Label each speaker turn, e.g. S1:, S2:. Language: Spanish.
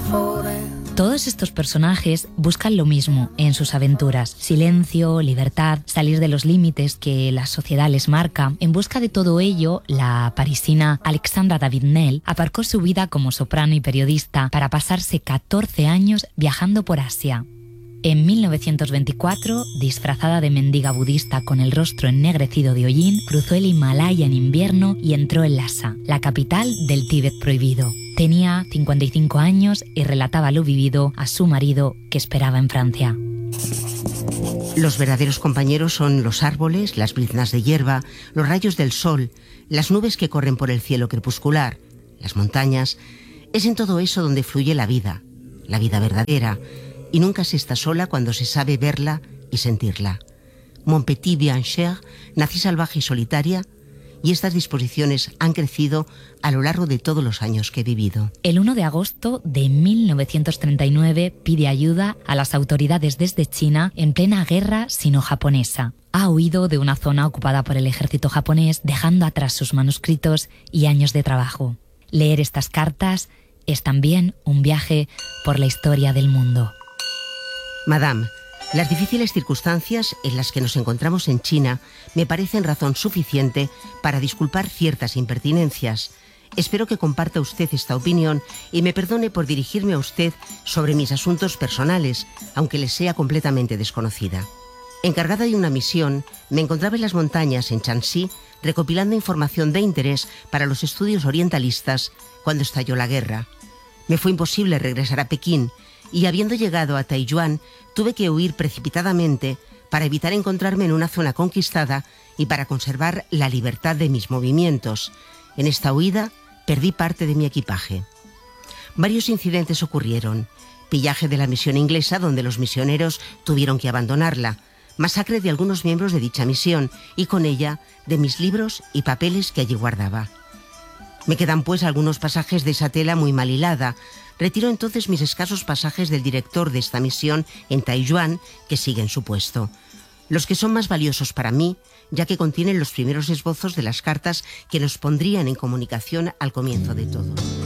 S1: Todos estos personajes buscan lo mismo en sus aventuras: silencio, libertad, salir de los límites que la sociedad les marca. En busca de todo ello, la parisina Alexandra David-Nel aparcó su vida como soprano y periodista para pasarse 14 años viajando por Asia. En 1924, disfrazada de mendiga budista con el rostro ennegrecido de hollín, cruzó el Himalaya en invierno y entró en Lhasa, la capital del Tíbet prohibido. Tenía 55 años y relataba lo vivido a su marido, que esperaba en Francia.
S2: Los verdaderos compañeros son los árboles, las briznas de hierba, los rayos del sol, las nubes que corren por el cielo crepuscular, las montañas. Es en todo eso donde fluye la vida verdadera, y nunca se está sola cuando se sabe verla y sentirla. Mon petit bien cher, nací salvaje y solitaria, y estas disposiciones han crecido a lo largo de todos los años que he vivido.
S1: El 1 de agosto de 1939 pide ayuda a las autoridades desde China en plena guerra sino-japonesa. Ha huido de una zona ocupada por el ejército japonés, dejando atrás sus manuscritos y años de trabajo. Leer estas cartas es también un viaje por la historia del mundo.
S2: Madame, las difíciles circunstancias en las que nos encontramos en China me parecen razón suficiente para disculpar ciertas impertinencias. Espero que comparta usted esta opinión y me perdone por dirigirme a usted sobre mis asuntos personales, aunque les sea completamente desconocida. Encargada de una misión, me encontraba en las montañas en Shanxi recopilando información de interés para los estudios orientalistas cuando estalló la guerra. Me fue imposible regresar a Pekín, y habiendo llegado a Taiyuan, tuve que huir precipitadamente para evitar encontrarme en una zona conquistada y para conservar la libertad de mis movimientos. En esta huida perdí parte de mi equipaje. Varios incidentes ocurrieron: pillaje de la misión inglesa, donde los misioneros tuvieron que abandonarla, masacre de algunos miembros de dicha misión y con ella de mis libros y papeles que allí guardaba. Me quedan pues algunos pasajes de esa tela muy mal hilada. Retiro entonces mis escasos pasajes del director de esta misión en Taiyuan, que sigue en su puesto. Los que son más valiosos para mí, ya que contienen los primeros esbozos de las cartas que nos pondrían en comunicación al comienzo de todo.